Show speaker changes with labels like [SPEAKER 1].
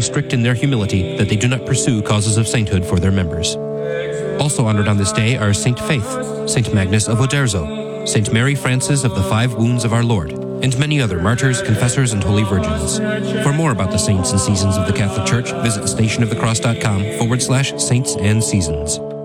[SPEAKER 1] strict in their humility that they do not pursue causes of sainthood for their members. Also honored on this day are Saint Faith, Saint Magnus of Oderzo, Saint Mary Frances of the Five Wounds of our Lord, and many other martyrs, confessors, and holy virgins. For more about the saints and seasons of the Catholic Church, visit stationofthecross.com/saints and seasons.